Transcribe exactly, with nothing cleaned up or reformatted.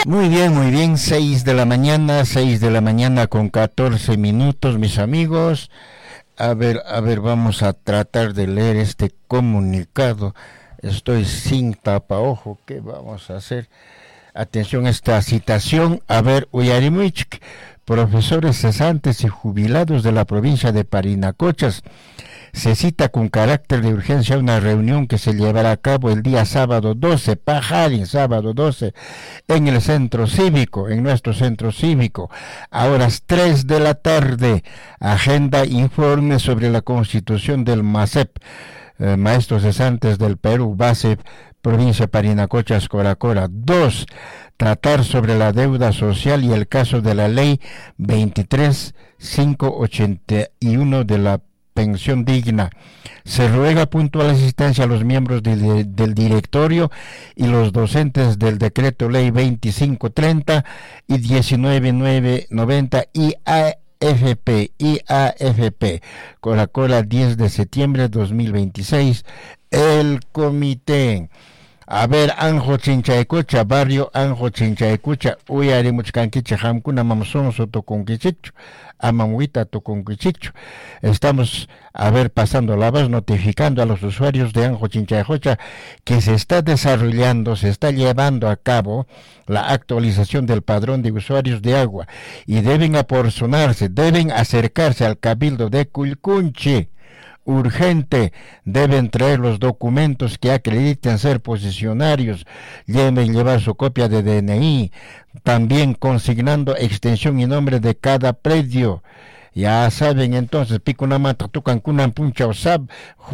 Muy bien, muy bien, seis de la mañana, seis de la mañana con catorce minutos, mis amigos. A ver, a ver, vamos a tratar de leer este comunicado. Estoy sin tapaojo, ¿qué vamos a hacer? Atención a esta citación. A ver, Uyarimuichk, profesores cesantes y jubilados de la provincia de Parinacochas, se cita con carácter de urgencia una reunión que se llevará a cabo el día sábado doce, Pajarín, sábado doce, en el centro cívico, en nuestro centro cívico, a horas tres de la tarde. Agenda: informe sobre la constitución del MASEP, eh, Maestros Cesantes del Perú, base provincia Parinacochas, Coracora. Dos, tratar sobre la deuda social y el caso de la ley veintitrés mil quinientos ochenta y uno de la pensión digna. Se ruega puntual asistencia a los miembros de, de, del directorio y los docentes del decreto ley veinticinco treinta y diecinueve mil novecientos noventa I A F P, I A F P, Coracora, diez de septiembre de dos mil veintiséis, el comité. A ver, Anjo Chinchaycucha, barrio Anjo Chinchaycucha, uyari muchkankicha hamkuna mamson soto conquichicho, amamuita to conquichicho. Estamos, a ver, pasando la voz, notificando a los usuarios de Anjo Chinchaycucha que se está desarrollando, se está llevando a cabo la actualización del padrón de usuarios de agua y deben apersonarse, deben acercarse al cabildo de Culcunchi. Urgente, deben traer los documentos que acrediten ser posesionarios, deben llevar su copia de D N I, también consignando extensión y nombre de cada predio. Ya saben entonces, pico una mata, tucan kunan puncha o sab,